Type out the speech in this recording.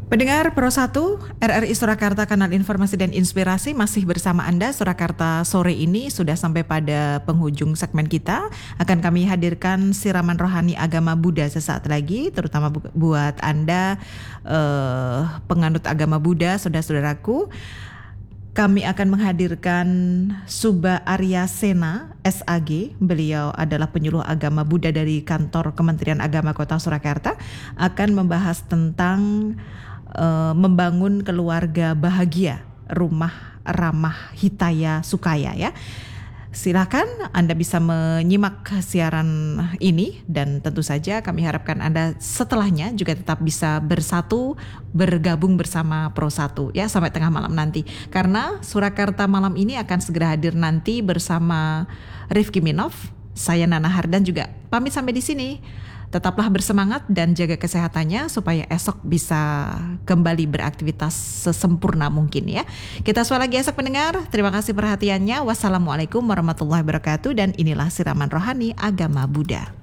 Pendengar Pro 1, RRI Surakarta Kanal Informasi dan Inspirasi masih bersama Anda. Surakarta sore ini sudah sampai pada penghujung segmen kita. Akan kami hadirkan siraman rohani agama Buddha sesaat lagi, terutama buat Anda penganut agama Buddha, saudara-saudaraku. Kami akan menghadirkan Subba Arya Sena, SAG. Beliau adalah penyuluh agama Buddha dari kantor Kementerian Agama Kota Surakarta. Akan membahas tentang membangun keluarga bahagia, rumah ramah hitaya sukaya ya. Silakan Anda bisa menyimak siaran ini dan tentu saja kami harapkan Anda setelahnya juga tetap bisa bersatu, bergabung bersama Pro 1 ya sampai tengah malam nanti. Karena Surakarta malam ini akan segera hadir nanti bersama Rifki Minov, saya Nana Hardan juga pamit sampai di sini. Tetaplah bersemangat dan jaga kesehatannya supaya esok bisa kembali beraktivitas sesempurna mungkin ya. Kita suara lagi esok pendengar. Terima kasih perhatiannya. Wassalamualaikum warahmatullahi wabarakatuh dan inilah siraman rohani agama Buddha.